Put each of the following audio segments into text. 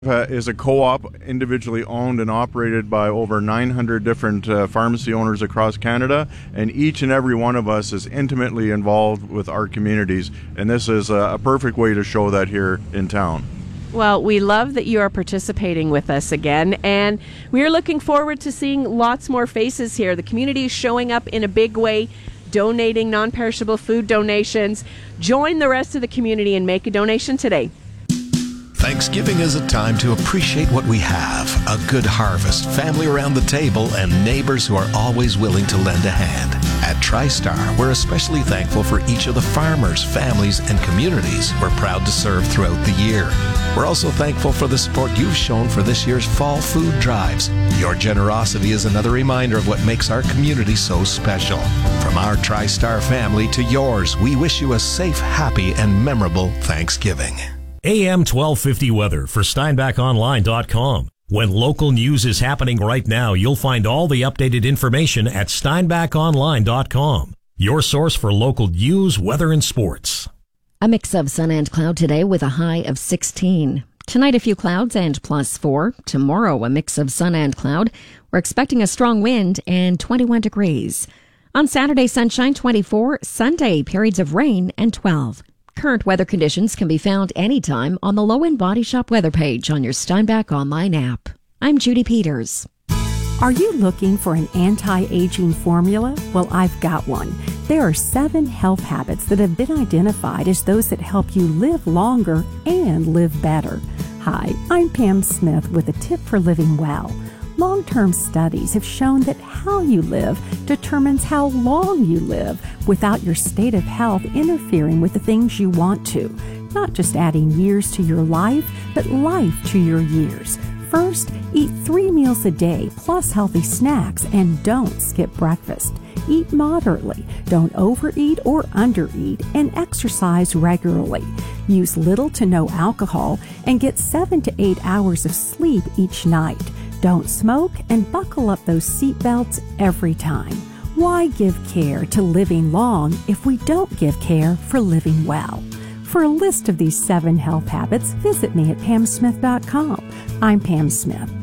Is a co-op individually owned and operated by over 900 different pharmacy owners across Canada, and each and every one of us is intimately involved with our communities, and this is a perfect way to show that here in town. Well, we love that you are participating with us again, and we are looking forward to seeing lots more faces here. The community is showing up in a big way, donating non-perishable food donations. Join the rest of the community and make a donation today. Thanksgiving is a time to appreciate what we have. A good harvest, family around the table, and neighbors who are always willing to lend a hand. At TriStar, we're especially thankful for each of the farmers, families, and communities we're proud to serve throughout the year. We're also thankful for the support you've shown for this year's fall food drives. Your generosity is another reminder of what makes our community so special. From our TriStar family to yours, we wish you a safe, happy, and memorable Thanksgiving. AM 1250 weather for SteinbachOnline.com. When local news is happening right now, you'll find all the updated information at SteinbachOnline.com. Your source for local news, weather, and sports. A mix of sun and cloud today with a high of 16. Tonight, a few clouds and +4. Tomorrow, a mix of sun and cloud. We're expecting a strong wind and 21 degrees. On Saturday, sunshine, 24. Sunday, periods of rain and 12. Current weather conditions can be found anytime on the Low End Body Shop weather page on your Steinbach Online app. I'm Judy Peters. Are you looking for an anti-aging formula? Well, I've got one. There are 7 health habits that have been identified as those that help you live longer and live better. Hi, I'm Pam Smith with a tip for living well. Long-term studies have shown that how you live determines how long you live without your state of health interfering with the things you want to. Not just adding years to your life, but life to your years. First, eat 3 meals a day plus healthy snacks and don't skip breakfast. Eat moderately, don't overeat or undereat, and exercise regularly. Use little to no alcohol and get 7 to 8 hours of sleep each night. Don't smoke and buckle up those seatbelts every time. Why give care to living long if we don't give care for living well? For a list of these 7 health habits, visit me at pamsmith.com. I'm Pam Smith.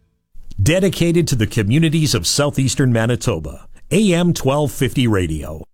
Dedicated to the communities of southeastern Manitoba, AM 1250 Radio.